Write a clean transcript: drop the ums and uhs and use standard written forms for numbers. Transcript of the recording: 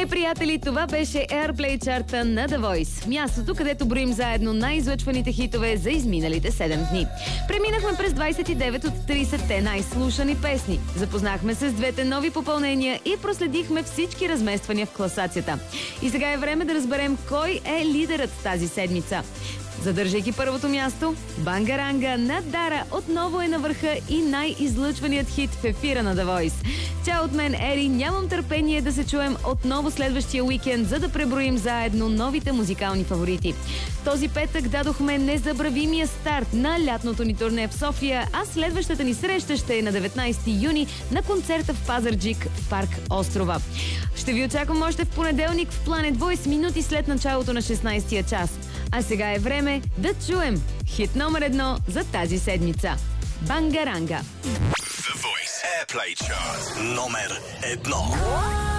Приятели, това беше Airplay чарта на The Voice. Мястото, където броим заедно най-излъчваните хитове за изминалите 7 дни. Преминахме през 29 от 30-те най-слушани песни. Запознахме се с двете нови попълнения и проследихме всички размествания в класацията. И сега е време да разберем кой е лидерът тази седмица. Задържайки първото място, Бангаранга на Дара отново е на върха и най-излъчваният хит в ефира на The Voice. Чао от мен, Ери, нямам търпение да се чуем отново следващия уикенд, за да преброим заедно новите музикални фаворити. Този петък дадохме незабравимия старт на лятното ни турне в София, а следващата ни среща ще е на 19 юни на концерта в Пазарджик в парк Острова. Ще ви очаквам още в понеделник в Planet Voice, минути след началото на 16-я час. А сега е време да чуем хит номер 1 за тази седмица. Бангаранга. The Voice Airplay Chart номер 1.